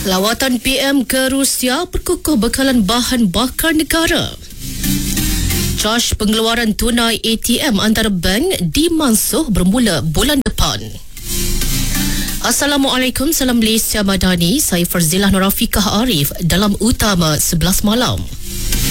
Lawatan PM ke Rusia berkukuh bekalan bahan bakar negara. Caj pengeluaran tunai ATM antara bank dimansuh bermula bulan depan. Assalamualaikum, salam Malaysia Madani. Saya Farzilah Nurafiqah Arif dalam Utama 11 malam.